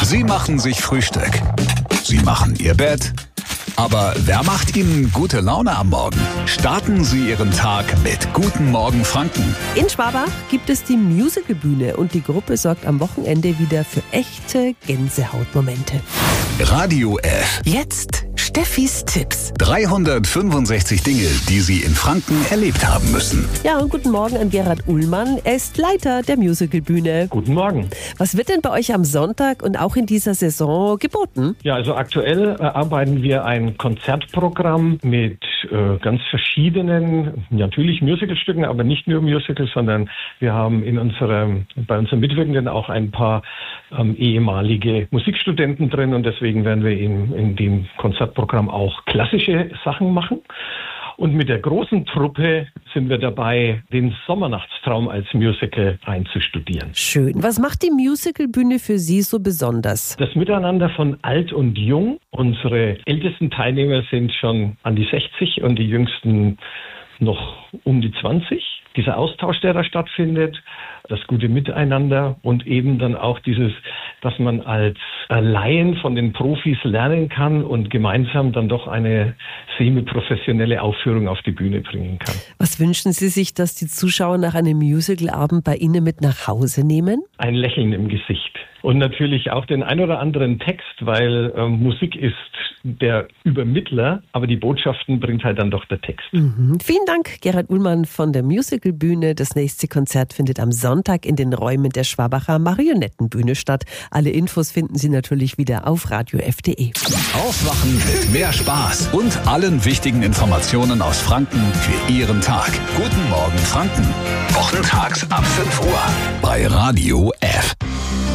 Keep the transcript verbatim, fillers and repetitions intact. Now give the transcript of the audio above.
Sie machen sich Frühstück. Sie machen Ihr Bett. Aber wer macht Ihnen gute Laune am Morgen? Starten Sie Ihren Tag mit Guten Morgen Franken. In Schwabach gibt es die Musicalbühne und die Gruppe sorgt am Wochenende wieder für echte Gänsehautmomente. Radio F. Jetzt Steffis Tipps. dreihundertfünfundsechzig Dinge, die Sie in Franken erlebt haben müssen. Ja, und guten Morgen an Gerhard Ullmann. Er ist Leiter der Musicalbühne. Guten Morgen. Was wird denn bei euch am Sonntag und auch in dieser Saison geboten? Ja, also aktuell äh, arbeiten wir ein Konzertprogramm mit äh, ganz verschiedenen, natürlich Musicalstücken, aber nicht nur Musicals, sondern wir haben in unserem, bei unseren Mitwirkenden auch ein paar ähm, ehemalige Musikstudenten drin und deswegen werden wir in, in dem Konzertprogramm auch klassische Sachen machen. Und mit der großen Truppe sind wir dabei, den Sommernachtstraum als Musical einzustudieren. Schön. Was macht die Musicalbühne für Sie so besonders? Das Miteinander von alt und jung. Unsere ältesten Teilnehmer sind schon an die sechzig und die jüngsten noch um die zwanzig. Dieser Austausch, der da stattfindet, das gute Miteinander und eben dann auch dieses, dass man als Laien von den Profis lernen kann und gemeinsam dann doch eine semi-professionelle Aufführung auf die Bühne bringen kann. Was wünschen Sie sich, dass die Zuschauer nach einem Musicalabend bei Ihnen mit nach Hause nehmen? Ein Lächeln im Gesicht. Und natürlich auch den ein oder anderen Text, weil äh, Musik ist der Übermittler, aber die Botschaften bringt halt dann doch der Text. Mhm. Vielen Dank, Gerhard Ullmann von der Musicalbühne. Das nächste Konzert findet am Sonntag in den Räumen der Schwabacher Marionettenbühne statt. Alle Infos finden Sie natürlich wieder auf radio f punkt de. Aufwachen mit mehr Spaß und allen wichtigen Informationen aus Franken für Ihren Tag. Guten Morgen Franken. Wochentags ab fünf Uhr bei Radio F.